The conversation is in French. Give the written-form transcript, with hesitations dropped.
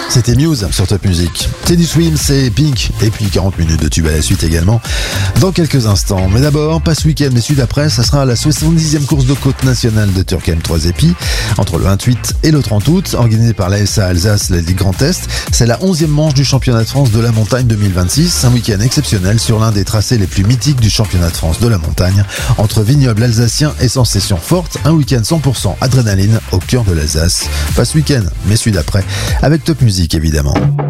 C'était Muse sur Top Music. Teddy Swims, c'est Pink. Et puis 40 minutes de tube à la suite également. Dans quelques instants. Mais d'abord, pas ce week-end, mais celui d'après, ça sera la 70e course de côte nationale de Turckheim 3 Épis. Entre le 28 et le 30 août, organisée par l'ASA Alsace, la Ligue Grand Est. C'est la 11e manche du championnat de France de la montagne 2026. Un week-end exceptionnel sur l'un des tracés les plus mythiques du championnat de France de la montagne. Entre vignobles alsaciens et sensations fortes. Un week-end 100% adrénaline au cœur de l'Alsace. Pas ce week-end, mais celui d'après. Avec Top Music évidemment.